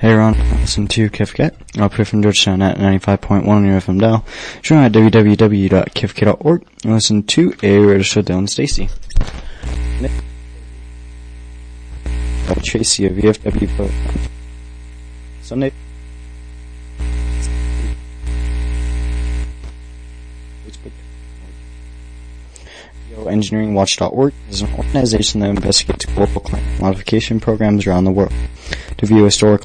Hey Ron, listen to KFK, up here from Georgetown at 95.1 on your FM dial. Join at www.kfk.org and listen to a radio show Dylan Stacy. Tracy of VFW Post. Sunday. GeoEngineeringWatch.org is an organization that investigates global climate modification programs around the world. To view historical,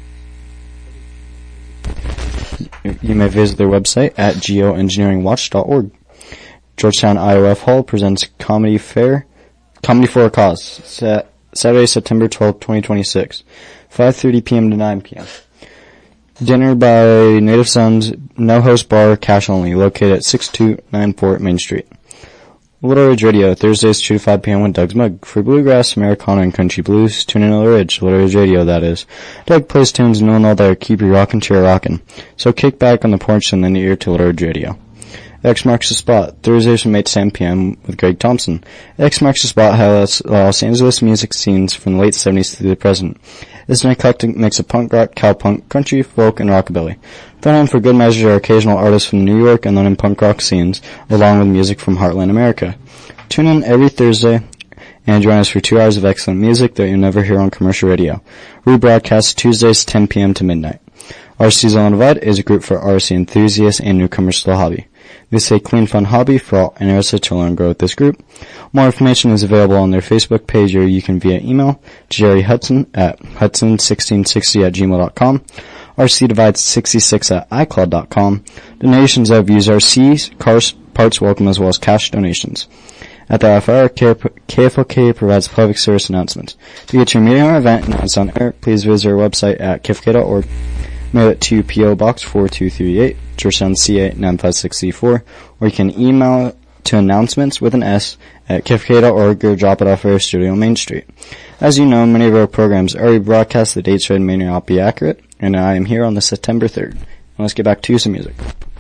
you may visit their website at geoengineeringwatch.org. Georgetown IOF Hall presents Comedy for a Cause, Saturday, September 12, 2026, 5:30 p.m. to 9 p.m. Dinner by Native Sons, no host bar, cash only, located at 6294 Main Street. Little Ridge Radio, Thursdays 2 to 5 p.m. with Doug's Mug. For bluegrass, Americana, and country blues, tune in Little Ridge Radio, that is. Doug plays tunes and all that keep your rockin' chair rockin'. So kick back on the porch and lend your ear to Little Ridge Radio. X Marks the Spot, Thursdays from 8 to 10 p.m. with Greg Thompson. X Marks the Spot highlights Los Angeles music scenes from the late 70s through the present. It's an eclectic mix of punk rock, cowpunk, country, folk, and rockabilly. Thrown in for good measure are occasional artists from New York and London punk rock scenes, along with music from Heartland America. Tune in every Thursday and join us for 2 hours of excellent music that you'll never hear on commercial radio. Rebroadcast Tuesdays 10 p.m. to midnight. RC's On Divide is a group for RC enthusiasts and newcomers to the hobby. This is a clean, fun hobby for all interested to learn and grow with this group. More information is available on their Facebook page, or you can via email Jerry Hudson at hudson1660@gmail.com. RC Divides 66@icloud.com. Donations of used RCs, cars, parts welcome, as well as cash donations. At the FR, KFLK provides public service announcements. To get your meeting or event announced on air, please visit our website at kfk.org. Mail it to P.O. Box 4238, Georgetown, CA 95634, or you can email to announcements with an S at kfk.org or drop it off at our studio on Main Street. As you know, many of our programs are rebroadcast. The dates read may not be accurate, and I am here on the September 3rd. Let's get back to some music.